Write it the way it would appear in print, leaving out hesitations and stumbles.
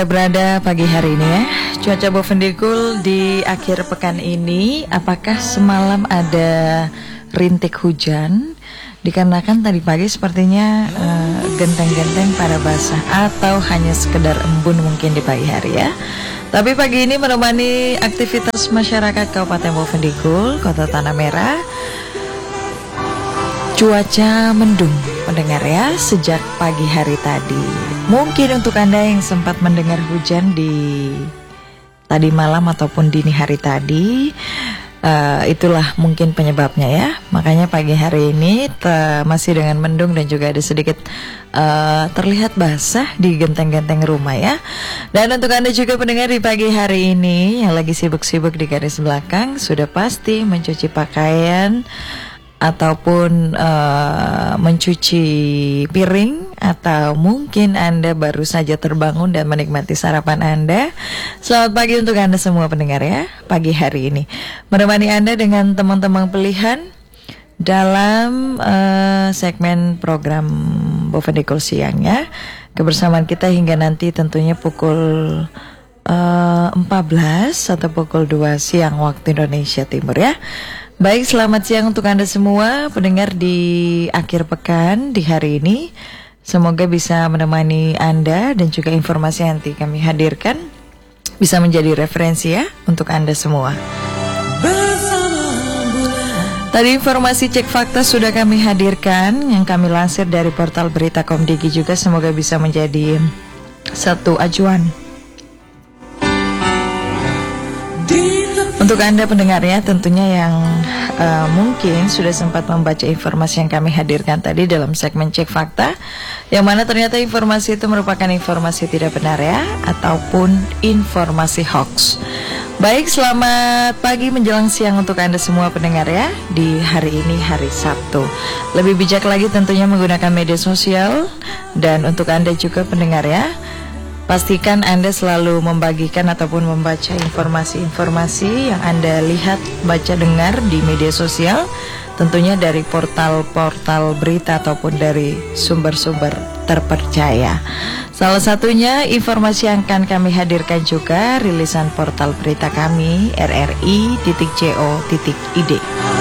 Berada pagi hari ini ya, cuaca Bovendigul di akhir pekan ini, apakah semalam ada rintik hujan? Dikarenakan tadi pagi sepertinya genteng-genteng pada basah atau hanya sekedar embun mungkin di pagi hari ya. Tapi pagi ini menemani aktivitas masyarakat Kabupaten Bovendigul, Kota Tanah Merah. Cuaca mendung pendengar ya sejak pagi hari tadi. Mungkin untuk Anda yang sempat mendengar hujan di tadi malam ataupun dini hari tadi, itulah mungkin penyebabnya ya. Makanya pagi hari ini masih dengan mendung dan juga ada sedikit terlihat basah di genteng-genteng rumah ya. Dan untuk Anda juga pendengar di pagi hari ini yang lagi sibuk-sibuk di garis belakang, sudah pasti mencuci pakaian ataupun mencuci piring, atau mungkin Anda baru saja terbangun dan menikmati sarapan Anda. Selamat pagi untuk Anda semua pendengar ya, pagi hari ini menemani Anda dengan teman-teman pilihan dalam segmen program Bovendigul siang ya. Kebersamaan kita hingga nanti tentunya pukul 14 atau pukul 2 siang waktu Indonesia Timur ya. Baik, selamat siang untuk Anda semua pendengar di akhir pekan di hari ini. Semoga bisa menemani Anda dan juga informasi yang nanti kami hadirkan bisa menjadi referensi ya untuk Anda semua. Tadi informasi cek fakta sudah kami hadirkan yang kami lansir dari portal berita Komdigi juga, semoga bisa menjadi satu acuan untuk Anda pendengar ya, tentunya yang mungkin sudah sempat membaca informasi yang kami hadirkan tadi dalam segmen cek fakta, yang mana ternyata informasi itu merupakan informasi tidak benar ya, ataupun informasi hoax. Baik, selamat pagi menjelang siang untuk Anda semua pendengar ya, di hari ini hari Sabtu. Lebih bijak lagi tentunya menggunakan media sosial. Dan untuk Anda juga pendengar ya, pastikan Anda selalu membagikan ataupun membaca informasi-informasi yang Anda lihat, baca, dengar di media sosial, tentunya dari portal-portal berita ataupun dari sumber-sumber terpercaya. Salah satunya informasi yang akan kami hadirkan juga rilisan portal berita kami rri.co.id.